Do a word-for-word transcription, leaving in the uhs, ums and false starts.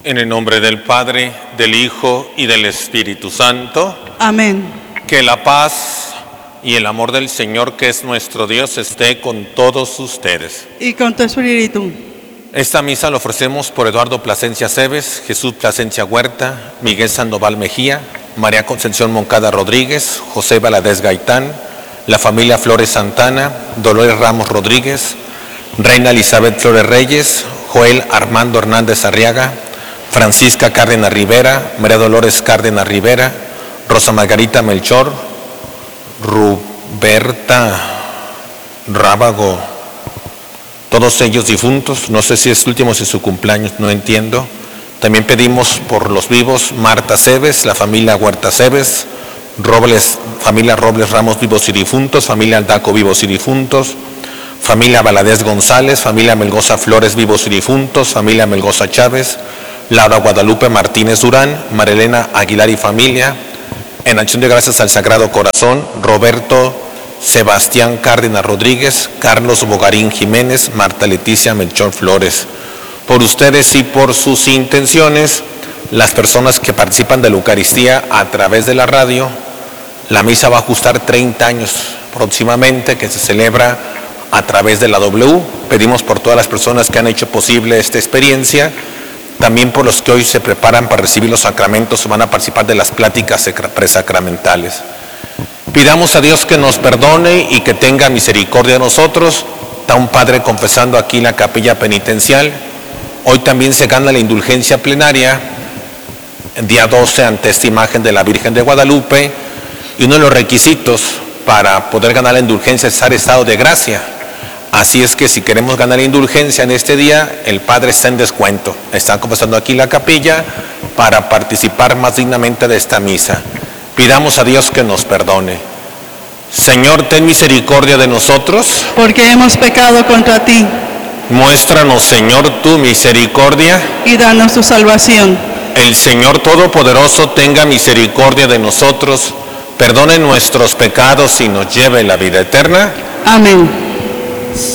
En el nombre del Padre, del Hijo y del Espíritu Santo. Amén. Que la paz y el amor del Señor, que es nuestro Dios, esté con todos ustedes. Y con tu espíritu. Esta misa la ofrecemos por Eduardo Plasencia Cebes, Jesús Plasencia Huerta, Miguel Sandoval Mejía, María Concepción Moncada Rodríguez, José Valadez Gaitán, la familia Flores Santana, Dolores Ramos Rodríguez, Reina Elizabeth Flores Reyes, Joel Armando Hernández Arriaga, Francisca Cárdenas Rivera, María Dolores Cárdenas Rivera, Rosa Margarita Melchor, Ruberta Rábago, todos ellos difuntos. No sé si es último, si es su cumpleaños, no entiendo. También pedimos por los vivos: Marta Cebes, la familia Huerta Cebes, Robles, familia Robles Ramos vivos y difuntos, familia Aldaco vivos y difuntos, familia Valadez González, familia Melgoza Flores vivos y difuntos, familia Melgoza Chávez, Laura Guadalupe Martínez Durán, Marilena Aguilar y familia. En acción de gracias al Sagrado Corazón, Roberto Sebastián Cárdenas Rodríguez, Carlos Bogarín Jiménez, Marta Leticia Melchor Flores. Por ustedes y por sus intenciones, las personas que participan de la Eucaristía a través de la radio, la misa va a ajustar treinta años próximamente, que se celebra a través de la W. Pedimos por todas las personas que han hecho posible esta experiencia, también por los que hoy se preparan para recibir los sacramentos o van a participar de las pláticas presacramentales. Pidamos a Dios que nos perdone y que tenga misericordia de nosotros. Está un padre confesando aquí en la capilla penitencial. Hoy también se gana la indulgencia plenaria, día doce, ante esta imagen de la Virgen de Guadalupe, y uno de los requisitos para poder ganar la indulgencia es estar en estado de gracia. Así es que si queremos ganar la indulgencia en este día, el Padre está en descuento. Está confesando aquí la capilla para participar más dignamente de esta misa. Pidamos a Dios que nos perdone. Señor, ten misericordia de nosotros, porque hemos pecado contra ti. Muéstranos, Señor, tu misericordia, y danos tu salvación. El Señor Todopoderoso tenga misericordia de nosotros, perdone nuestros pecados y nos lleve a la vida eterna. Amén.